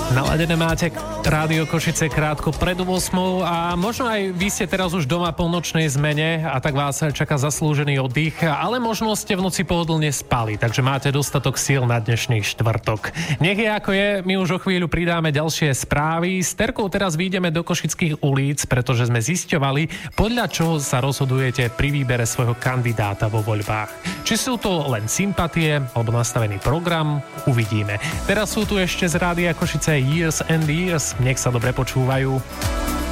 Naladené máte Rádio Košice krátko pred 8 a možno aj vy ste teraz už doma po nočnej zmene a tak vás čaká zaslúžený oddych, ale možno ste v noci pohodlne spali, takže máte dostatok síl na dnešný štvrtok. Nech je ako je, my už o chvíľu pridáme ďalšie správy. S Terkou teraz vyjdeme do košických ulic, pretože sme zisťovali, podľa čoho sa rozhodujete pri výbere svojho kandidáta vo voľbách. Či sú to len sympatie alebo nastavený program, uvidíme. Teraz sú tu ešte z Rádia Košice Years and Years, nech sa dobre počúvajú.